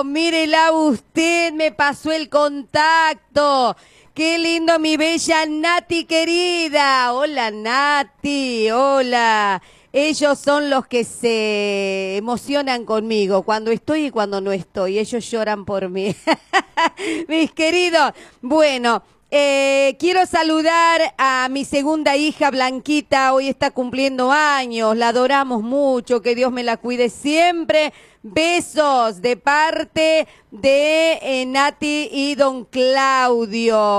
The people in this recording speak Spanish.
mírela usted, me pasó el contacto. Qué lindo, mi bella Nati querida. Hola, Nati, hola. Ellos son los que se emocionan conmigo cuando estoy y cuando no estoy. Ellos lloran por mí. Mis queridos, bueno, quiero saludar a mi segunda hija, Blanquita. Hoy está cumpliendo años, la adoramos mucho, que Dios me la cuide siempre. Besos de parte de Nati y don Claudio.